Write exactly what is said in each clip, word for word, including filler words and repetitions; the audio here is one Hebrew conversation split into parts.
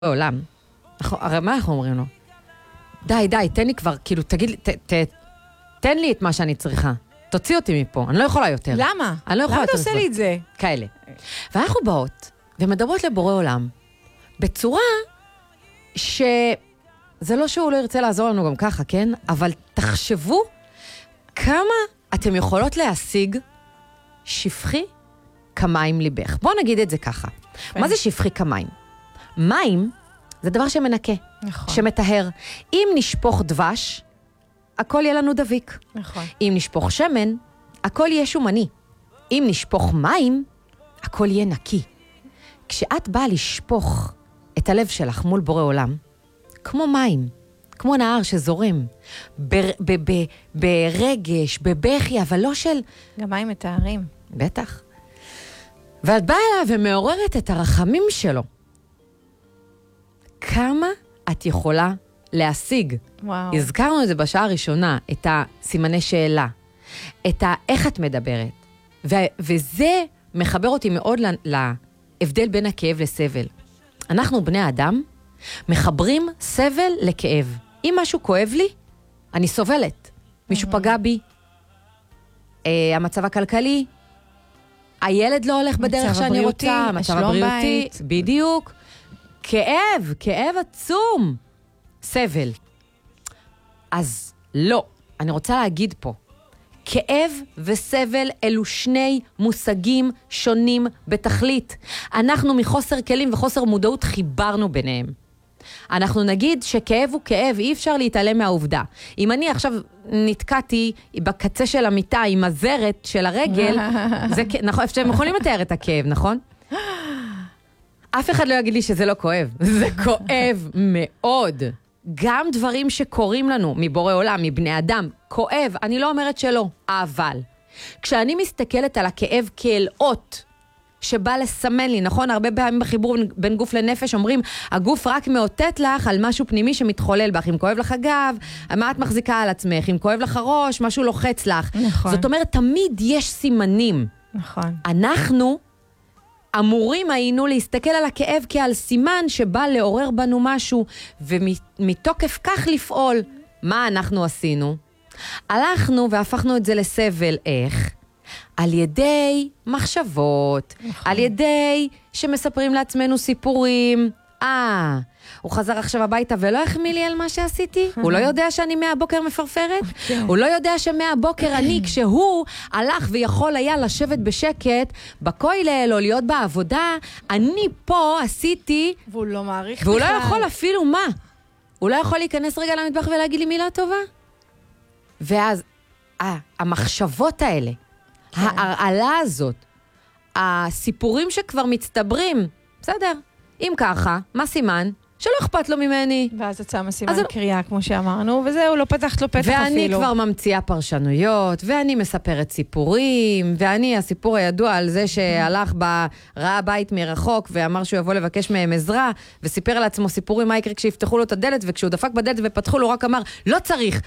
בעולם, הרי מה אנחנו אומרים לו? די, די, תן לי כבר, כאילו, תגיד לי, ת, ת, תן לי את מה שאני צריכה. תוציא אותי מפה, אני לא יכולה יותר. למה? אני לא יכולה למה יותר. אתה עושה לי את זה? כאלה. ואנחנו באות, ומדברות לבורא עולם, בצורה שזה לא שהוא לא ירצה לעזור לנו גם ככה, כן? אבל תחשבו כמה אתם יכולות להשיג שפחי כמים ליבך. בואו נגיד את זה ככה. מה זה שפחי כמים? מים זה דבר שמנקה, נכון. שמטהר. אם נשפוך דבש, הכל יהיה לנו דביק. נכון. אם נשפוך שמן, הכל יהיה שומני. אם נשפוך מים, הכל יהיה נקי. כשאת באה לשפוך את הלב שלך מול בורא עולם, כמו מים, כמו נהר שזורם, ב- ב- ב- ברגש, בבכי, אבל לא של... גם מים מתארים. בטח. ואת באה אליו ומעוררת את הרחמים שלו. כמה את יכולה להשיג? וואו. הזכרנו את זה בשעה הראשונה, את הסימני שאלה, את ה- איך את מדברת. ו- וזה מחבר אותי מאוד ל- להבדל בין הכאב לסבל. אנחנו בני אדם מחברים סבל לכאב. אם משהו כואב לי, אני סובלת. מישהו פגע בי, אה, המצב הכלכלי, הילד לא הולך בדרך שאני הבריאותי, רוצה, המצב השלום הבריאותי, בית. בדיוק. כאב, כאב עצום, סבל. אז לא, אני רוצה להגיד פה, כאב וסבל אלו שני מושגים שונים בתכלית. אנחנו מחוסר כלים וחוסר מודעות חיברנו ביניהם. אנחנו נגיד שכאב הוא כאב, אי אפשר להתעלם מהעובדה. אם אני עכשיו נתקעתי בקצה של המיטה עם הזרת של הרגל, זה, נכון, אתם יכולים לתאר את הכאב, נכון? אף אחד לא יגיד לי שזה לא כואב. זה כואב מאוד. גם דברים שקורים לנו מבורא עולם, מבני אדם, כואב. אני לא אומרת שלא, אבל כשאני מסתכלת על הכאב כאל אות, שבא לסמן לי, נכון? הרבה פעמים בחיבור בין גוף לנפש אומרים, הגוף רק מאותת לך על משהו פנימי שמתחולל בך. אם כואב לך הגב, מה את מחזיקה על עצמך? אם כואב לך הראש, משהו לוחץ לך. נכון. זאת אומרת, תמיד יש סימנים. נכון. אנחנו אמורים היינו להסתכל על הכאב כעל סימן שבא לעורר בנו משהו, ומתוקף כך לפעול. מה אנחנו עשינו? הלכנו והפכנו את זה לסבל. איך? על ידי מחשבות, נכון. על ידי שמספרים לעצמנו סיפורים. אה, הוא חזר עכשיו הביתה ולא החמיא לי על מה שעשיתי? הוא לא יודע שאני מהבוקר מפרפרת? הוא לא יודע שמהבוקר אני, כשהוא הלך ויכול היה לשבת בשקט בכולל או להיות בעבודה, אני פה עשיתי... והוא לא מעריך והוא בכלל. לא יכול אפילו מה? הוא לא יכול להיכנס רגע למטבח ולהגיד לי מילה טובה? ואז, אה, המחשבות האלה, ההרעלה הזאת, הסיפורים שכבר מצטברים, בסדר, אם ככה, מה סימן? שלא אכפת לו ממני. ואז יצא מסימן אז- קריאה, כמו שאמרנו, וזהו, לא פתחת לו פתח אפילו. ואני כבר ממציאה פרשנויות, ואני מספרת סיפורים, ואני, הסיפור הידוע על זה שהלך ב... ראה בית מרחוק, ואמר שהוא יבוא לבקש מהם עזרה, וסיפר לעצמו סיפורים מה יקרה כשיפתחו לו את הדלת, וכשהוא דפק בדלת ופתחו לו, רק אמר, לא צריך,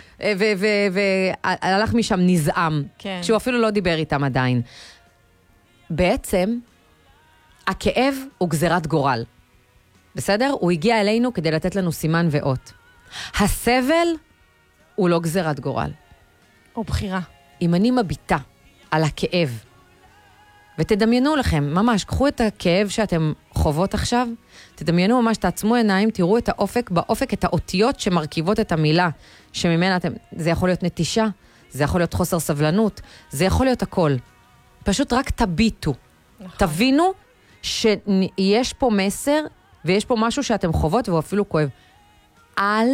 והלך משם נזעם, כן. שהוא אפילו לא דיבר איתם עדיין. בעצם, הכאב הוא גזירת גורל. בסדר? הוא הגיע אלינו כדי לתת לנו סימן ואות. הסבל הוא לא גזירת גורל. או בחירה. אם אני מביטה על הכאב, ותדמיינו לכם, ממש, קחו את הכאב שאתם חוות עכשיו, תדמיינו ממש, תעצמו עיניים, תראו את האופק, באופק את האותיות שמרכיבות את המילה, שממנה אתם, זה יכול להיות נטישה, זה יכול להיות חוסר סבלנות, זה יכול להיות הכל. פשוט רק תביטו. נכון. תבינו שיש פה מסר, ויש פה משהו שאתם חוות והוא אפילו כואב. אל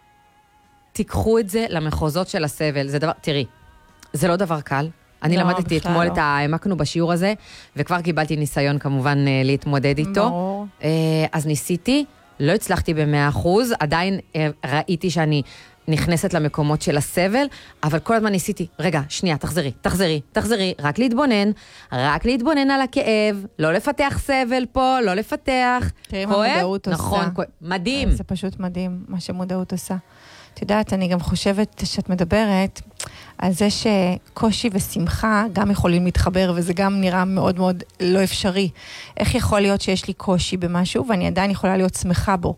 תיקחו את זה למחוזות של הסבל. זה דבר, תראי, זה לא דבר קל. אני לא, למדתי בכלל אתמול לא. את העמקנו בשיעור הזה, וכבר קיבלתי ניסיון כמובן אה, להתמודד איתו. ברור. אה, אז ניסיתי, לא הצלחתי במאה אחוז, עדיין אה, ראיתי שאני נכנסת למקומות של הסבל, אבל כל הזמן ניסיתי, רגע, שנייה, תחזרי, תחזרי, תחזרי, רק להתבונן, רק להתבונן על הכאב, לא לפתח סבל פה, לא לפתח. תראי מה כואב? מודעות עושה. נכון, כואב. מדהים. זה פשוט מדהים, מה שמודעות עושה. את יודעת, אני גם חושבת שאת מדברת על זה שקושי ושמחה גם יכולים להתחבר, וזה גם נראה מאוד מאוד לא אפשרי. איך יכול להיות שיש לי קושי במשהו, ואני עדיין יכולה להיות שמחה בו?